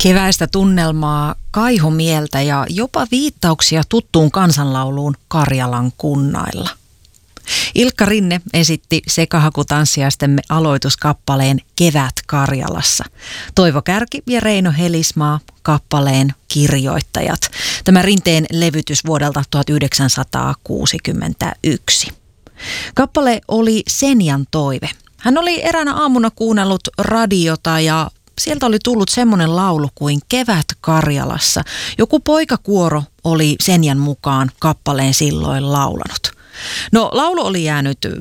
Keväistä tunnelmaa, kaihomieltä ja jopa viittauksia tuttuun kansanlauluun Karjalan kunnailla. Ilkka Rinne esitti sekahakutanssiaistemme aloituskappaleen Kevät Karjalassa. Toivo Kärki ja Reino Helismaa kappaleen kirjoittajat. Tämä Rinteen levytys vuodelta 1961. Kappale oli Senjan toive. Hän oli eräänä aamuna kuunnellut radiota ja sieltä oli tullut semmoinen laulu kuin Kevät Karjalassa. Joku poikakuoro oli Senjan mukaan kappaleen silloin laulanut. No, laulu oli jäänyt